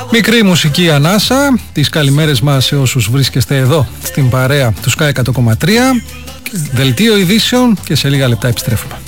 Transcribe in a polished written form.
Μικρή μουσική ανάσα. Τις καλημέρες μας σε όσους βρίσκεστε εδώ στην παρέα του Sky 100,3. Δελτίο ειδήσεων και σε λίγα λεπτά επιστρέφουμε.